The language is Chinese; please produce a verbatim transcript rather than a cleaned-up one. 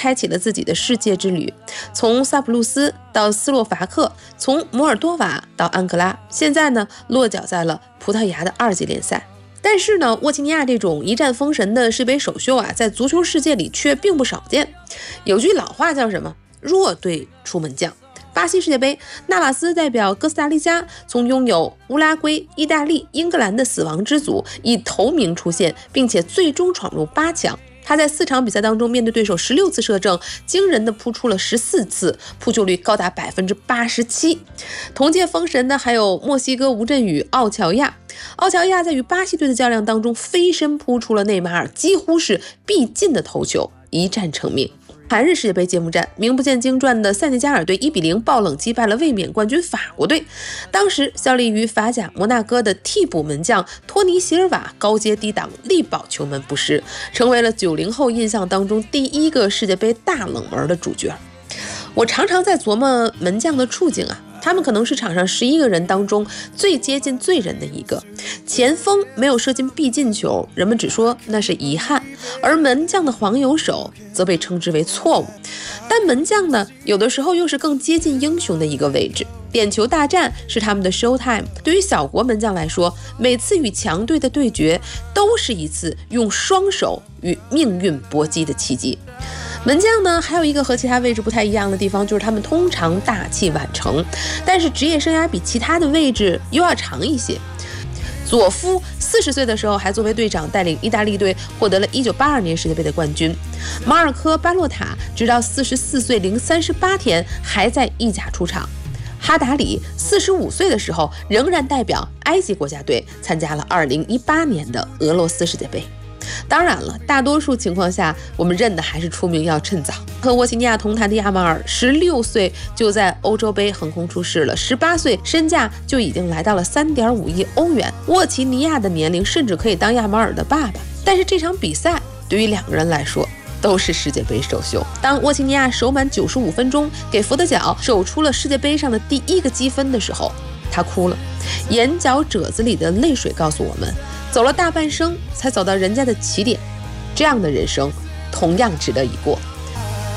开启了自己的世界之旅，从萨普路斯到斯洛伐克，从摩尔多瓦到安哥拉，现在呢落脚在了葡萄牙的二级联赛。但是呢，沃齐尼亚这种一战封神的世界杯首秀啊，在足球世界里却并不少见。有句老话叫什么？弱队出门将。巴西世界杯，纳瓦斯代表哥斯达黎加从拥有乌拉圭、意大利、英格兰的死亡之组以头名出现，并且最终闯入八强。他在四场比赛当中，面对对手十六次射正，惊人的扑出了十四次，扑救率高达百分之八十七。同届封神的还有墨西哥吴镇宇、奥乔亚。奥乔亚在与巴西队的较量当中，飞身扑出了内马尔几乎是必进的头球，一战成名。韩日世界杯揭幕战，名不见经传的塞内加尔队一比零爆冷击败了卫冕冠军法国队。当时效力于法甲摩纳哥的替补门将托尼·席尔瓦高接低挡，力保球门不失，成为了九零后印象当中第一个世界杯大冷门的主角。我常常在琢磨门将的处境啊，他们可能是场上十一个人当中最接近罪人的一个。前锋没有射进必进球，人们只说那是遗憾，而门将的黄油手则被称之为错误。但门将呢，有的时候又是更接近英雄的一个位置。点球大战是他们的 show time， 对于小国门将来说，每次与强队的对决都是一次用双手与命运搏击的契机。门将呢，还有一个和其他位置不太一样的地方，就是他们通常大器晚成，但是职业生涯比其他的位置又要长一些。佐夫四十岁的时候还作为队长带领意大利队获得了一九八二年世界杯的冠军。马尔科·巴洛塔直到四十四岁零三十八天还在意甲出场。哈达里四十五岁的时候仍然代表埃及国家队参加了二零一八年的俄罗斯世界杯。当然了，大多数情况下我们认的还是出名要趁早。和沃齐尼亚同坛的亚马尔十六岁就在欧洲杯横空出世了，十八岁身价就已经来到了 三点五亿欧元。沃齐尼亚的年龄甚至可以当亚马尔的爸爸。但是这场比赛对于两个人来说都是世界杯首秀。当沃齐尼亚守满九十五分钟给佛得角守出了世界杯上的第一个积分的时候，他哭了，眼角褶子里的泪水告诉我们，走了大半生才走到人家的起点，这样的人生同样值得一过。